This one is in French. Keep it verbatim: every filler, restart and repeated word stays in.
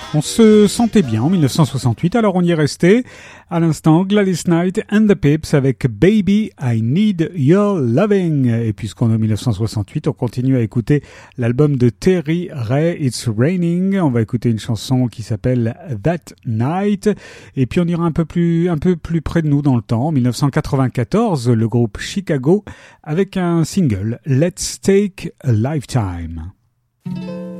On se sentait bien en dix-neuf cent soixante-huit, alors on y est resté. À l'instant, Gladys Knight and the Pips avec Baby, I Need Your Loving. Et puisqu'on est en dix-neuf cent soixante-huit, on continue à écouter l'album de Terry Ray, It's Raining. On va écouter une chanson qui s'appelle That Night. Et puis on ira un peu plus, un peu plus près de nous dans le temps. En dix-neuf cent quatre-vingt-quatorze, le groupe Chicago avec un single, Let's Take a Lifetime.